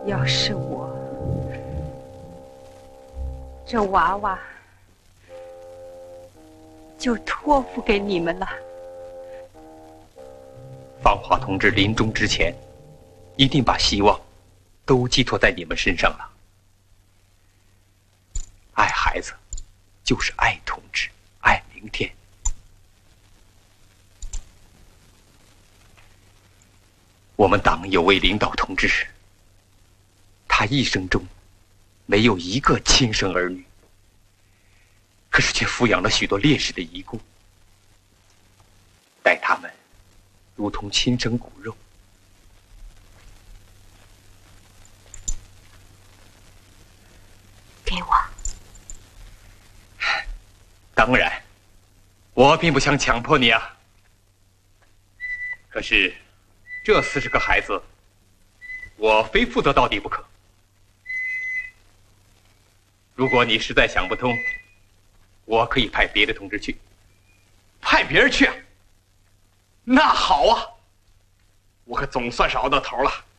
要是我，这娃娃就托付给你们了。 芳华同志临终之前，一定把希望都寄托在你们身上了。爱孩子，就是爱同志，爱明天。我们党有位领导同志，他一生中没有一个亲生儿女，可是却抚养了许多烈士的遗孤，待他们如同亲生骨肉。 给我。 当然，我并不想强迫你啊。可是，这40个孩子，我非负责到底不可。如果你实在想不通，我可以派别的同志去。 派别人去啊？那好啊，我可总算是熬到头了。